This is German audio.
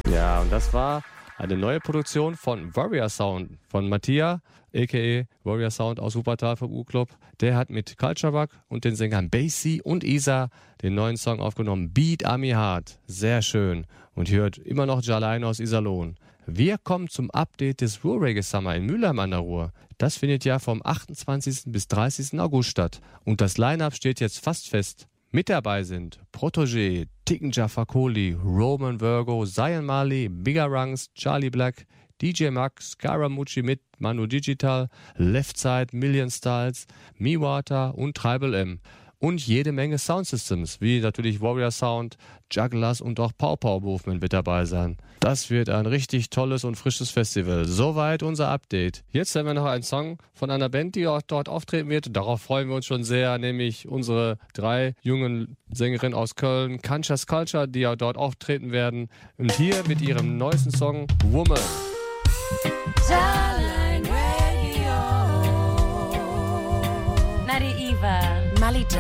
Ja, und das war eine neue Produktion von Warrior Sound, von Matthias, a.k.a. Warrior Sound aus Wuppertal vom U-Club. Der hat mit Culture Bug und den Sängern Basie und Isa den neuen Song aufgenommen, Beat Ami Hard. Sehr schön. Und ihr hört immer noch Jalain aus Iserlohn. Wir kommen zum Update des Ruhr Reggae Summer in Mülheim an der Ruhr. Das findet ja vom 28. bis 30. August statt. Und das Line-Up steht jetzt fast fest. Mit dabei sind Protégé, Tiken Jaffa Koli, Roman Virgo, Zion Marley, Bigger Ranks, Charlie Black, DJ Max, Scaramucci mit Manu Digital, Left Side, Million Styles, Miwata und Tribal M. Und jede Menge Soundsystems, wie natürlich Warrior Sound, Jugglers und auch Pow Pow Movement mit dabei sein. Das wird ein richtig tolles und frisches Festival. Soweit unser Update. Jetzt haben wir noch einen Song von einer Band, die auch dort auftreten wird. Darauf freuen wir uns schon sehr, nämlich unsere 3 jungen Sängerinnen aus Köln, Conscious Culture, die auch dort auftreten werden. Und hier mit ihrem neuesten Song Woman. Jalain Radio. Nadiva. Malita.